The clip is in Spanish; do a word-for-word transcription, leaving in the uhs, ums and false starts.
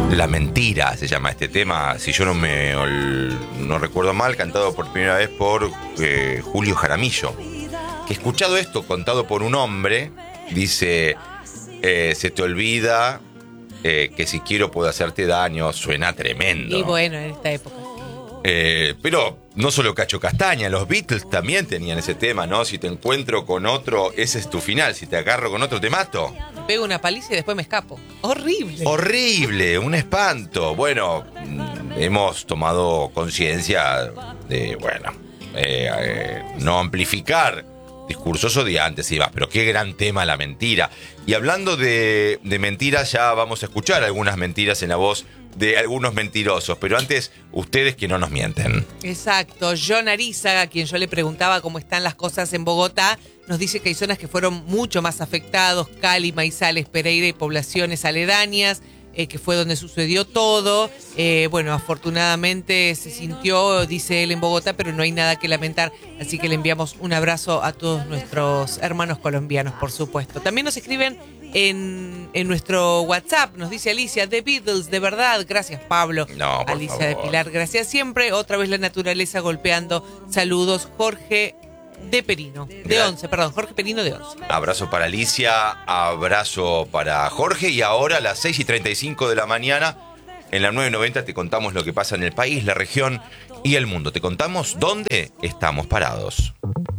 La mentira se llama este tema, si yo no me no recuerdo mal, cantado por primera vez por eh, Julio Jaramillo. Que escuchado esto contado por un hombre, dice, eh, se te olvida eh, que si quiero puedo hacerte daño, suena tremendo. Y bueno, en esta época. Eh, pero no solo Cacho Castaña, los Beatles también tenían ese tema, ¿no? Si te encuentro con otro, ese es tu final. Si te agarro con otro, te mato. Me pego una paliza y después me escapo. Horrible. Horrible, un espanto. Bueno, hemos tomado conciencia de, bueno, eh, eh, no amplificar discursos odiantes y va, pero qué gran tema la mentira. Y hablando de, de mentiras, ya vamos a escuchar algunas mentiras en la voz de algunos mentirosos, pero antes, ustedes que no nos mienten. Exacto. John Ariza, a quien yo le preguntaba cómo están las cosas en Bogotá, nos dice que hay zonas que fueron mucho más afectados, Cali, Maizales, Pereira y poblaciones aledañas, eh, que fue donde sucedió todo. Eh, bueno, afortunadamente se sintió, dice él, en Bogotá, pero no hay nada que lamentar, así que le enviamos un abrazo a todos nuestros hermanos colombianos, por supuesto. También nos escriben En, en nuestro WhatsApp, nos dice Alicia, The Beatles, de verdad, gracias Pablo. No, por Alicia favor. de Pilar, gracias siempre. Otra vez la naturaleza golpeando. Saludos, Jorge de Perino, de Gra- Once, perdón, Jorge Perino de Once. Abrazo para Alicia, abrazo para Jorge, y ahora a las seis y treinta y cinco de la mañana, en la nueve noventa te contamos lo que pasa en el país, la región y el mundo. Te contamos dónde estamos parados.